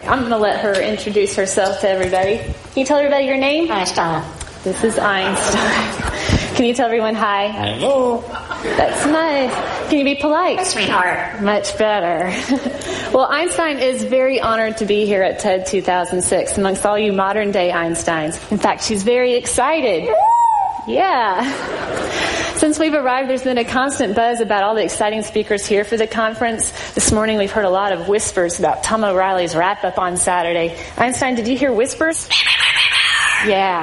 I'm going to let her introduce herself to everybody. Can you tell everybody your name? Einstein. This is Einstein. Can you tell everyone hi? Hello. That's nice. Can you be polite? Sweetheart. Much better. Well, Einstein is very honored to be here at TED 2006 amongst all you modern-day Einsteins. In fact, she's very excited. Yeah. Since we've arrived, there's been a constant buzz about all the exciting speakers here for the conference. This morning, we've heard a lot of whispers about Tom O'Reilly's wrap-up on Saturday. Einstein, did you hear whispers? Yeah.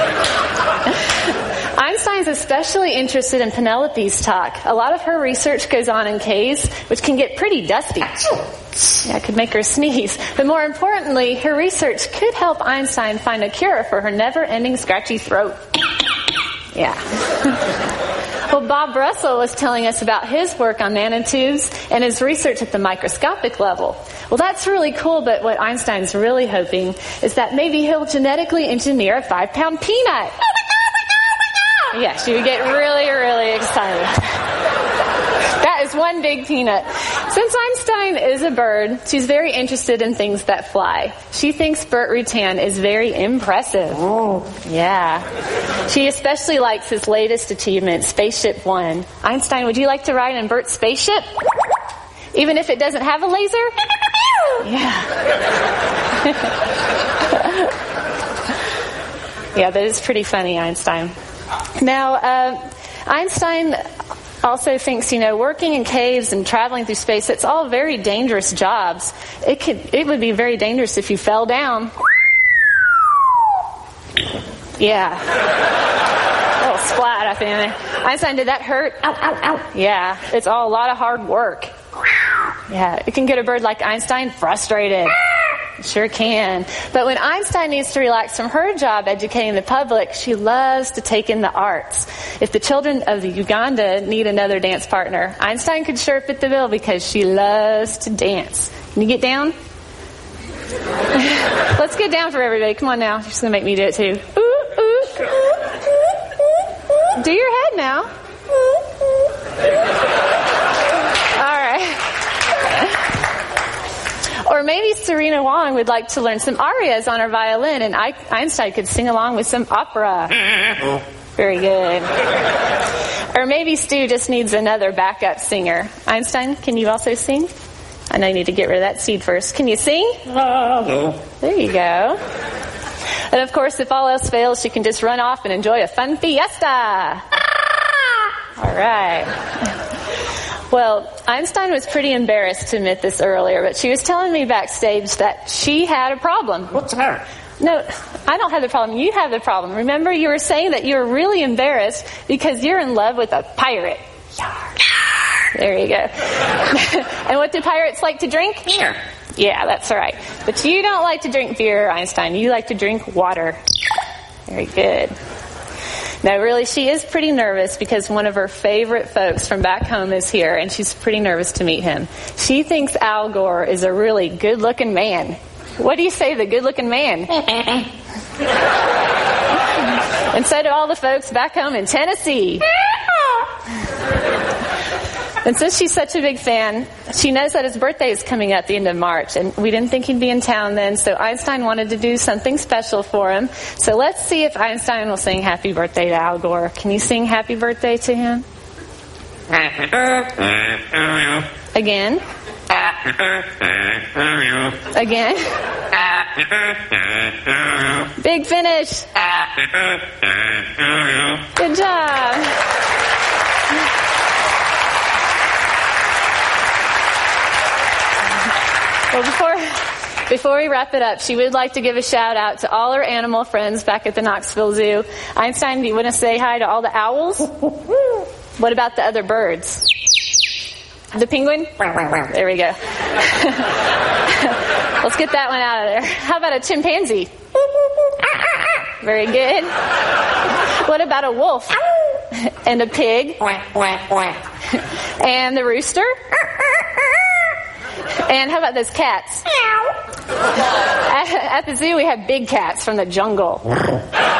Einstein's especially interested in Penelope's talk. A lot of her research goes on in caves, which can get pretty dusty. Yeah, it could make her sneeze. But more importantly, her research could help Einstein find a cure for her never-ending scratchy throat. Yeah. Well, Bob Russell was telling us about his work on nanotubes and his research at the microscopic level. Well, that's really cool, but what Einstein's really hoping is that maybe he'll genetically engineer a 5-pound peanut. Yeah, she would get really, really excited. That is one big peanut. Since Einstein is a bird, she's very interested in things that fly. She thinks Burt Rutan is very impressive. Oh. Yeah. She especially likes his latest achievement, Spaceship One. Einstein, would you like to ride in Burt's spaceship? Even if it doesn't have a laser? Yeah. Yeah, that is pretty funny, Einstein. Now, Einstein also thinks, working in caves and traveling through space, it's all very dangerous jobs. It would be very dangerous if you fell down. Yeah. A little splat up in there. Einstein, did that hurt? Ow, ow, ow. Yeah, it's all a lot of hard work. Yeah, it can get a bird like Einstein frustrated. Sure can. But when Einstein needs to relax from her job educating the public, she loves to take in the arts. If the children of Uganda need another dance partner, Einstein could sure fit the bill because she loves to dance. Can you get down? Let's get down for everybody. Come on now. She's going to make me do it too. Do your head now. All right. Or maybe Serena Wong would like to learn some arias on her violin, and Einstein could sing along with some opera. Very good. Or maybe Stu just needs another backup singer. Einstein, can you also sing? I know you need to get rid of that seed first. Can you sing? There you go. And of course, if all else fails, she can just run off and enjoy a fun fiesta. All right. Well, Einstein was pretty embarrassed to admit this earlier, but she was telling me backstage that she had a problem. What's the matter? No, I don't have the problem. You have the problem. Remember, you were saying that you were really embarrassed because you're in love with a pirate. There you go. And what do pirates like to drink? Beer. Yeah, that's right. But you don't like to drink beer, Einstein. You like to drink water. Very good. Now, really, she is pretty nervous because one of her favorite folks from back home is here, and she's pretty nervous to meet him. She thinks Al Gore is a really good-looking man. What do you say, the good-looking man? And so do all the folks back home in Tennessee. And since she's such a big fan, she knows that his birthday is coming up at the end of March, and we didn't think he'd be in town then, so Einstein wanted to do something special for him. So let's see if Einstein will sing Happy Birthday to Al Gore. Can you sing Happy Birthday to him? Again. Again. Big finish. Good job. Well, before we wrap it up, she would like to give a shout out to all her animal friends back at the Knoxville Zoo. Einstein, do you want to say hi to all the owls? What about the other birds? The penguin? There we go. Let's get that one out of there. How about a chimpanzee? Very good. What about a wolf? And a pig? And the rooster? And how about those cats? At the zoo, we have big cats from the jungle.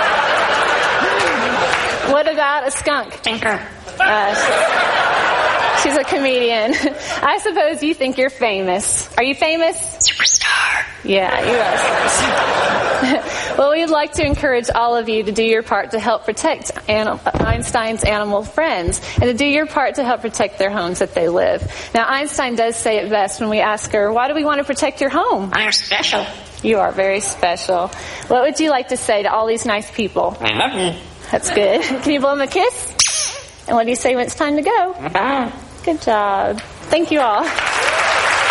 What about a skunk? She's a comedian. I suppose you think you're famous. Are you famous? Superstar. Yeah, you are a superstar. Well, we'd like to encourage all of you to do your part to help protect Einstein's animal friends and to do your part to help protect their homes that they live. Now, Einstein does say it best when we ask her, why do we want to protect your home? I'm special. You are very special. What would you like to say to all these nice people? I love you. That's good. Can you blow them a kiss? And what do you say when it's time to go? Bye. Good job. Thank you all.